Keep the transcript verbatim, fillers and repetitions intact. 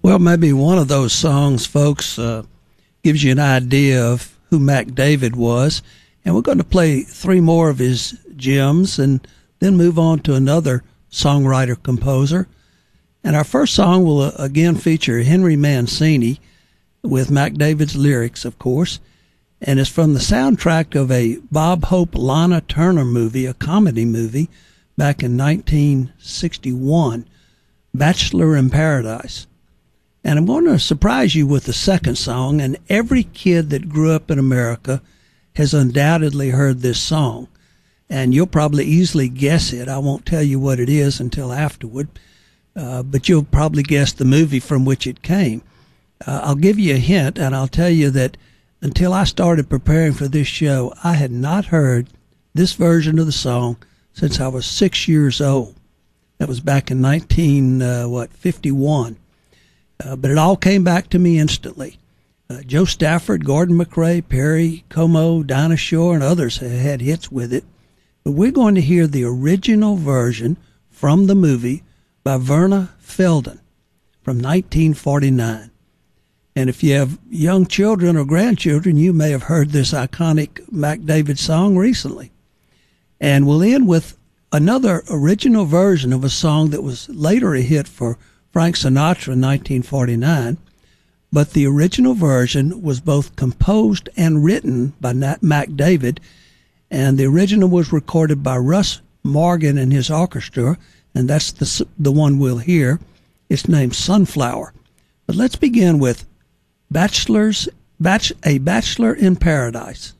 Well, maybe one of those songs, folks, uh, gives you an idea of who Mac David was. And we're going to play three more of his gems and then move on to another songwriter-composer. And our first song will uh, again feature Henry Mancini with Mac David's lyrics, of course. And it's from the soundtrack of a Bob Hope, Lana Turner movie, a comedy movie, back in nineteen sixty-one, Bachelor in Paradise. And I'm going to surprise you with the second song, and every kid that grew up in America has undoubtedly heard this song. And you'll probably easily guess it. I won't tell you what it is until afterward, uh, but you'll probably guess the movie from which it came. Uh, I'll give you a hint, and I'll tell you that until I started preparing for this show, I had not heard this version of the song since I was six years old. That was back in nineteen, uh, what, fifty-one. Uh, but it all came back to me instantly. Uh, Joe Stafford, Gordon MacRae, Perry Como, Dinah Shore, and others had hits with it. But we're going to hear the original version from the movie by Verna Felden from nineteen forty-nine. And if you have young children or grandchildren, you may have heard this iconic Mac David song recently. And we'll end with another original version of a song that was later a hit for Frank Sinatra in nineteen forty-nine, but the original version was both composed and written by Mac David, and the original was recorded by Russ Morgan and his orchestra, and that's the the one we'll hear. It's named Sunflower. But let's begin with Bachelor's, Bach, A Bachelor in Paradise.